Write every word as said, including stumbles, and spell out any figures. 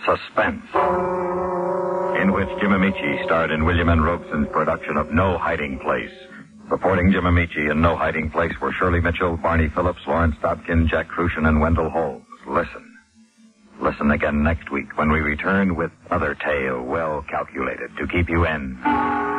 Suspense, in which Jim Amici starred in William N. Robeson's production of No Hiding Place. Supporting Jim Amici in No Hiding Place were Shirley Mitchell, Barney Phillips, Lawrence Dobkin, Jack Crucian, and Wendell Holmes. Listen. Listen again next week when we return with another tale well calculated to keep you in